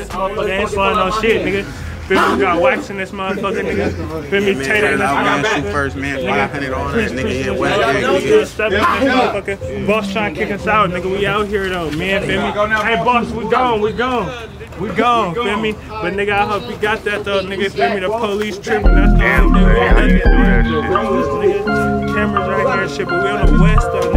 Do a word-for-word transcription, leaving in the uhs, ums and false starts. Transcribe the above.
Motherfucker ain't sliding no shit, nigga. Feel me? We got wax in this motherfucker, nigga. Feel me? Tater in this motherfucker. First man, five hundred on that nigga. Yeah, well, Step in this motherfucker. Boss trying to kick us out, nigga. We out here though, man. Feel me? Hey, boss, we gone, we gone. We gone, feel me? But nigga, I hope you got that though, nigga. Feel me? The police tripping, that's the only thing. Cameras right here and shit, but we on the west though.